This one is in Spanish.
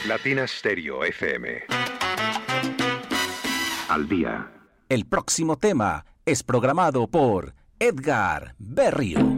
Latina Stereo FM. Al día. El próximo tema es programado por Edgar Berrío.